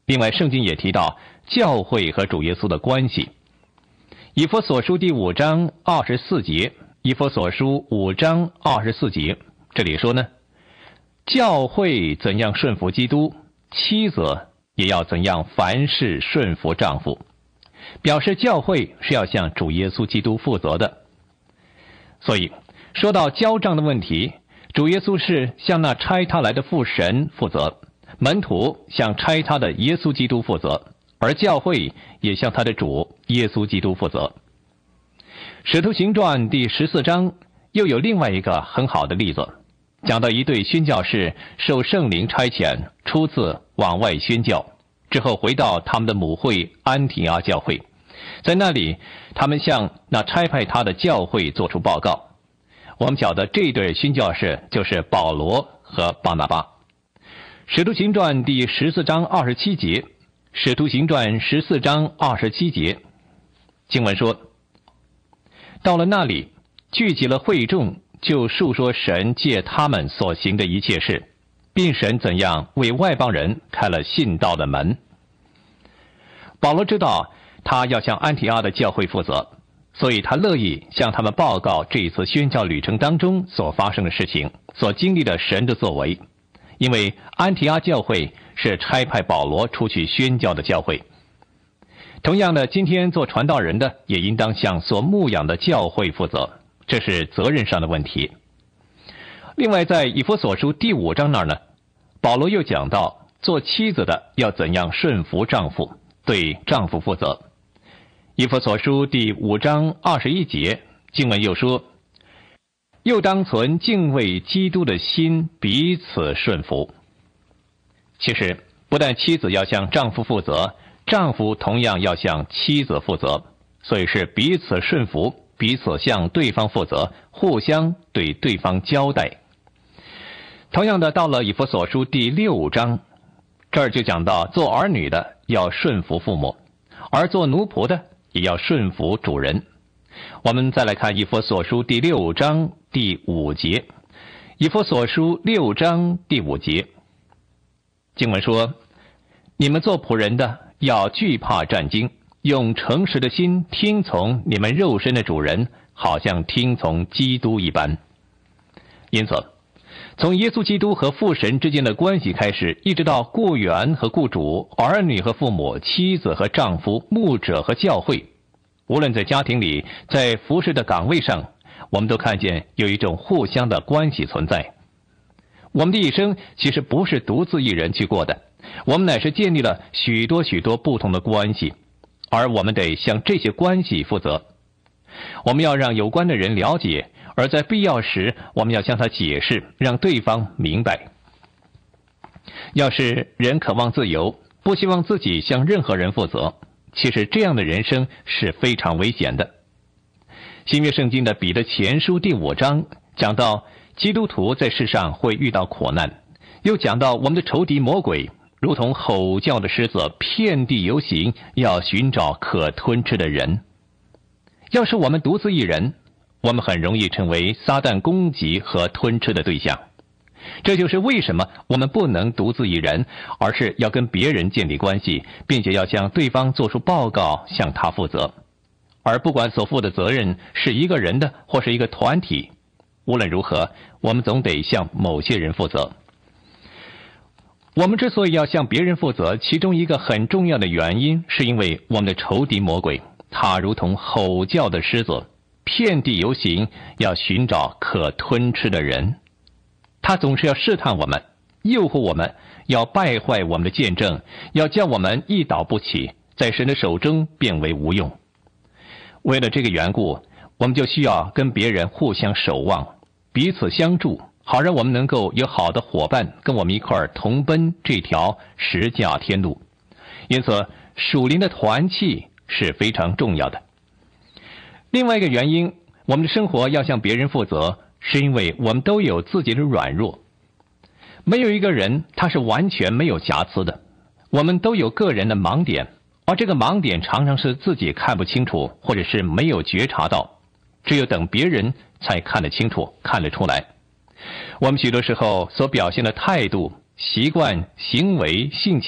另外，圣经也提到教会和主耶稣的关系。以弗所书第5章24节，以弗所书5章24节，这里说呢，教会怎样顺服基督，妻子也要怎样凡事顺服丈夫，表示教会是要向主耶稣基督负责的。所以说到交账的问题，主耶稣是向那差他来的父神负责，门徒向差他的耶稣基督负责，而教会也向他的主耶稣基督负责。使徒行传第14章又有另外一个很好的例子，讲到一对宣教士受圣灵差遣，初次往外宣教，之后回到他们的母会安提阿教会，在那里他们向那差派他的教会做出报告。我们晓得这对宣教士就是保罗和巴拿巴。使徒行传第14章27节，使徒行传14章27节，经文说，到了那里，聚集了会众，就述说神借他们所行的一切事，并神怎样为外邦人开了信道的门。保罗知道他要向安提阿的教会负责，所以他乐意向他们报告这一次宣教旅程当中所发生的事情，所经历的神的作为。因为安提阿教会是差派保罗出去宣教的教会。同样的，今天做传道人的也应当向所牧养的教会负责，这是责任上的问题。另外，在以弗所书第5章那儿呢，保罗又讲到做妻子的要怎样顺服丈夫，对丈夫负责。以弗所书第5章21节，经文又说，又当存敬畏基督的心，彼此顺服。其实不但妻子要向丈夫负责，丈夫同样要向妻子负责，所以是彼此顺服，彼此向对方负责，互相对对方交代。同样的，到了以弗所书第6章，这儿就讲到做儿女的要顺服父母，而做奴仆的也要顺服主人。我们再来看以弗所书第6章第5节，以弗所书6章第5节，经文说，你们做仆人的要惧怕战惊，用诚实的心听从你们肉身的主人，好像听从基督一般。因此，从耶稣基督和父神之间的关系开始，一直到雇员和雇主、儿女和父母、妻子和丈夫、牧者和教会，无论在家庭里，在服侍的岗位上，我们都看见有一种互相的关系存在。我们的一生其实不是独自一人去过的，我们乃是建立了许多不同的关系，而我们得向这些关系负责。我们要让有关的人了解，而在必要时，我们要向他解释，让对方明白。要是人渴望自由，不希望自己向任何人负责，其实这样的人生是非常危险的。新约圣经的彼得前书第5章讲到基督徒在世上会遇到苦难，又讲到我们的仇敌魔鬼如同吼叫的狮子，遍地游行，要寻找可吞吃的人。要是我们独自一人，我们很容易成为撒旦攻击和吞吃的对象。这就是为什么我们不能独自一人，而是要跟别人建立关系，并且要向对方做出报告，向他负责。而不管所负的责任是一个人的或是一个团体，无论如何，我们总得向某些人负责。我们之所以要向别人负责，其中一个很重要的原因，是因为我们的仇敌魔鬼，他如同吼叫的狮子，遍地游行，要寻找可吞吃的人。他总是要试探我们，诱惑我们，要败坏我们的见证，要叫我们一倒不起，在神的手中变为无用。为了这个缘故，我们就需要跟别人互相守望，彼此相助，好让我们能够有好的伙伴跟我们一块儿同奔这条十架天路。因此，属灵的团契是非常重要的。另外一个原因，我们的生活要向别人负责，是因为我们都有自己的软弱。没有一个人他是完全没有瑕疵的，我们都有个人的盲点，而这个盲点常常是自己看不清楚，或者是没有觉察到，只有等别人才看得清楚，看得出来。我们许多时候所表现的态度、习惯、行为、性情